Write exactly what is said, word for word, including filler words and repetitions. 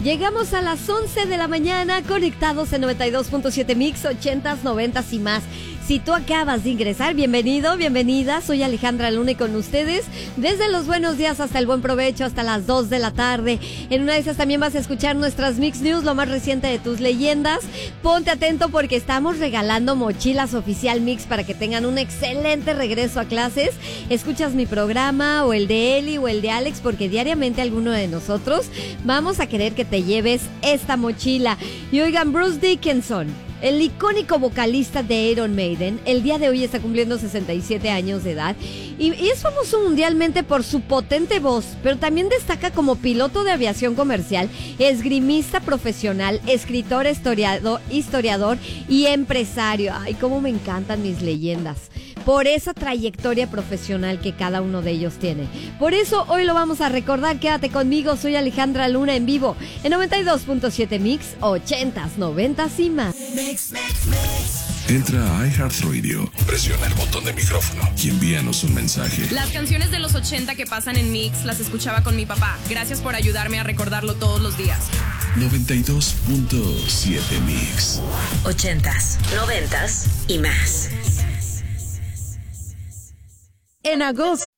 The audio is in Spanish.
Llegamos a las once de la mañana conectados en noventa y dos punto siete Mix, ochentas, noventas y más. Si tú acabas de ingresar, bienvenido, bienvenida. Soy Alejandra Luna y con ustedes desde los buenos días hasta el buen provecho, hasta las dos de la tarde. En una de esas también vas a escuchar nuestras Mix News, lo más reciente de tus leyendas. Ponte atento porque estamos regalando mochilas oficial Mix para que tengan un excelente regreso a clases. Escuchas mi programa o el de Eli o el de Alex porque diariamente alguno de nosotros vamos a querer que te lleves esta mochila. Y oigan, Bruce Dickinson, el icónico vocalista de Iron Maiden, el día de hoy está cumpliendo sesenta y siete años de edad y, y es famoso mundialmente por su potente voz, pero también destaca como piloto de aviación comercial, esgrimista profesional, escritor, historiador, historiador y empresario. Ay, cómo me encantan mis leyendas, por esa trayectoria profesional que cada uno de ellos tiene. Por eso hoy lo vamos a recordar. Quédate conmigo, soy Alejandra Luna en vivo en noventa y dos punto siete Mix, ochentas, noventas y más. Mix, mix, mix. Entra a iHeartRadio, presiona el botón de micrófono y envíanos un mensaje. Las canciones de los ochenta que pasan en Mix las escuchaba con mi papá. Gracias por ayudarme a recordarlo todos los días. noventa y dos punto siete Mix. Ochentas, noventas y más. En agosto